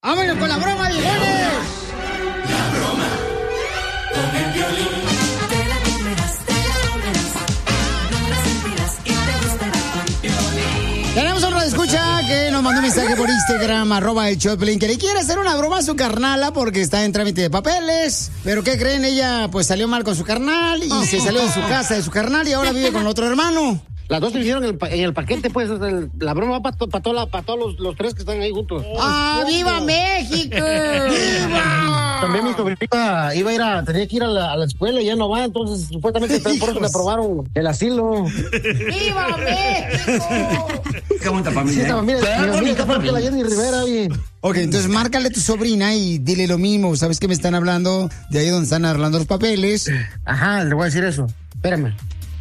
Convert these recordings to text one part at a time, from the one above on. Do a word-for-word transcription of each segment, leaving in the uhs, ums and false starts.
¡Vámonos con la broma, viejones! La broma con el Piolín. Te la comerás, te la comerás. No la sentirás y te gustará con Piolín. Tenemos un radioescucha que nos mandó un mensaje por Instagram, arroba el Choplin, que le quiere hacer una broma a su carnala porque está en trámite de papeles. Pero ¿qué creen? Ella pues salió mal con su carnal y se salió de su casa de su carnal y ahora vive con otro hermano. Las dos se hicieron en el, pa- en el paquete, pues, el- la broma va para to, pa toda la- pa todos los, los tres que están ahí juntos. ¡Ah, viva México! ¡Viva! También mi sobrina iba, iba a ir a, tenía que ir a la, a la escuela y ya no va, entonces supuestamente por eso le aprobaron el asilo. ¡Viva México! Qué bonita familia. Sí, esta familia, ¿eh? mi familia está peor que la Jenny Rivera, oye. Ok, entonces márcale a tu sobrina y dile lo mismo. ¿Sabes que me están hablando de ahí donde están arreglando los papeles? Ajá, le voy a decir eso. Espérame.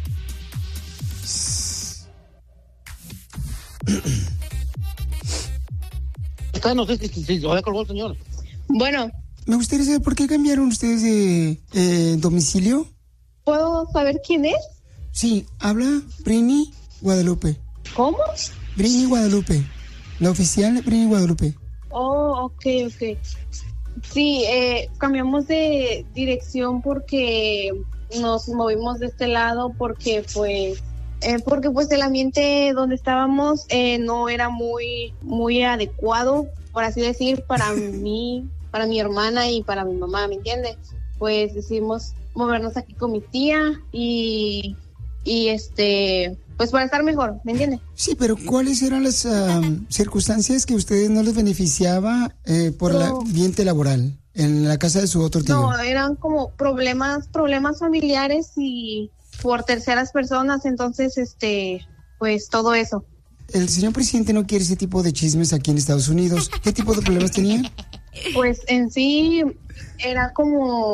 Está, no sé si, si, si lo colgó el señor. Bueno, Me gustaría saber por qué cambiaron ustedes de eh, domicilio. ¿puedo saber quién es? Sí, habla Brini Guadalupe. ¿Cómo? Brini Guadalupe. La oficial Brini Guadalupe. Oh, ok, ok. Sí, eh, cambiamos de dirección porque nos movimos de este lado porque pues eh, porque pues el ambiente donde estábamos eh, no era muy muy adecuado, por así decir, para mí, para mi hermana y para mi mamá, ¿me entiendes? Pues decidimos movernos aquí con mi tía y y este pues para estar mejor, ¿me entiendes? Sí, pero ¿cuáles eran las um, circunstancias que a ustedes no les beneficiaba eh, por el No. ambiente laboral en la casa de su otro tío? No, eran como problemas, problemas familiares y por terceras personas, entonces, este, pues todo eso. El señor presidente no quiere ese tipo de chismes aquí en Estados Unidos. ¿Qué tipo de problemas tenía? Pues en sí era como